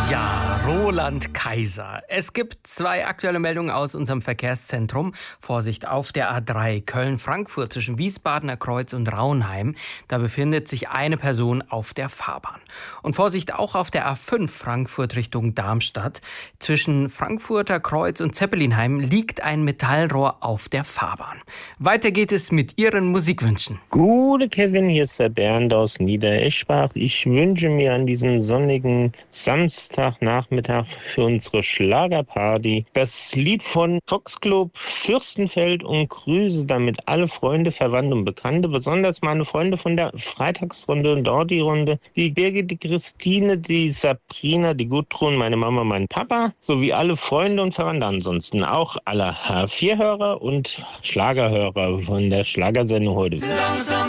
Ja, Roland Kaiser. Es gibt 2 aktuelle Meldungen aus unserem Verkehrszentrum. Vorsicht auf der A3 Köln-Frankfurt zwischen Wiesbadener Kreuz und Rauenheim. Da befindet sich eine Person auf der Fahrbahn. Und Vorsicht auch auf der A5 Frankfurt Richtung Darmstadt. Zwischen Frankfurter Kreuz und Zeppelinheim liegt ein Metallrohr auf der Fahrbahn. Weiter geht es mit Ihren Musikwünschen. Gute Kevin, hier ist der Bernd aus Niedereschbach. Ich wünsche mir an diesem sonnigen Samstagnachmittag für unsere Schlagerparty das Lied von Foxclub Fürstenfeld und grüße damit alle Freunde, Verwandte und Bekannte, besonders meine Freunde von der Freitagsrunde und Dorti-Runde, die Birgit, die Christine, die Sabrina, die Gudrun, meine Mama, mein Papa, sowie alle Freunde und Verwandte, ansonsten auch alle H4-Hörer und Schlagerhörer von der Schlagersendung heute.